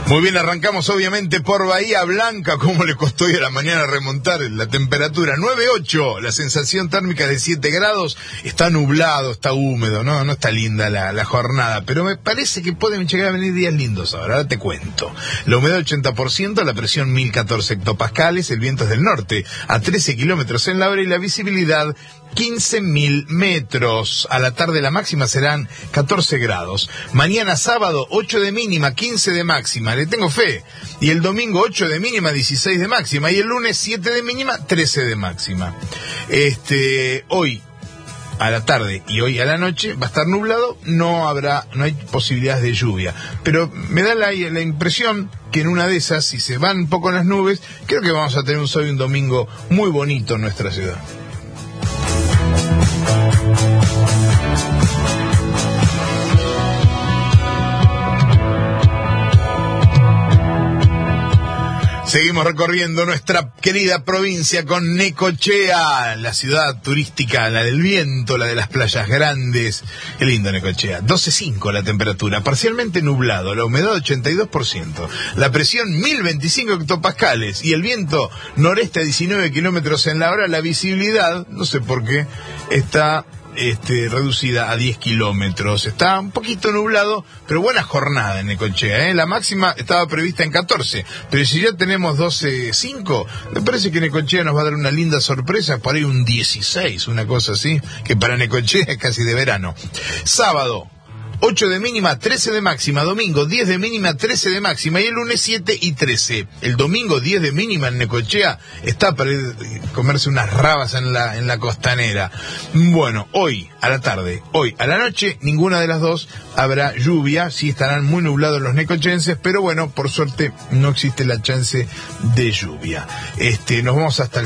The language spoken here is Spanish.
Muy bien, arrancamos obviamente por Bahía Blanca. ¿Cómo le costó hoy a la mañana remontar la temperatura? 9.8, la sensación térmica de 7 grados. Está nublado, está húmedo, no está linda la jornada, pero me parece que pueden llegar a venir días lindos ahora te cuento. La humedad 80%, la presión 1014 hectopascales, el viento es del norte a 13 kilómetros en la hora y la visibilidad 15.000 metros. A la tarde la máxima serán 14 grados. Mañana sábado 8 de mínima, 15 de máxima. Le tengo fe. Y el domingo 8 de mínima, 16 de máxima. Y el lunes 7 de mínima, 13 de máxima. Hoy a la tarde y hoy a la noche va a estar nublado. No hay posibilidades de lluvia. Pero me da la impresión que en una de esas, si se van un poco las nubes, creo que vamos a tener un sábado y un domingo muy bonito en nuestra ciudad. Seguimos recorriendo nuestra querida provincia con Necochea, la ciudad turística, la del viento, la de las playas grandes. Qué lindo Necochea. 12.5 la temperatura, parcialmente nublado, la humedad 82%, la presión 1025 hectopascales y el viento noreste a 19 kilómetros en la hora. La visibilidad, no sé por qué, está reducida a 10 kilómetros. Está un poquito nublado, pero buena jornada en Necochea, La máxima estaba prevista en 14, pero si ya tenemos 12.5, me parece que Necochea nos va a dar una linda sorpresa, por ahí un 16, una cosa así, que para Necochea es casi de verano. Sábado 8 de mínima, 13 de máxima. Domingo 10 de mínima, 13 de máxima. Y el lunes 7 y 13. El domingo 10 de mínima en Necochea. Está para comerse unas rabas en la costanera. Bueno, hoy a la tarde, hoy a la noche, ninguna de las dos habrá lluvia. Sí estarán muy nublados los necochenses, pero bueno, por suerte no existe la chance de lluvia. Nos vamos hasta el